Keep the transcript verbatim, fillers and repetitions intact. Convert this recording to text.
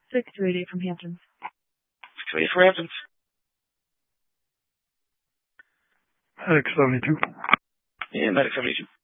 six two eight eight from Hamptons. six two eight eight for Hamptons. Medic seventy-two. Yeah, Medic seventy-two.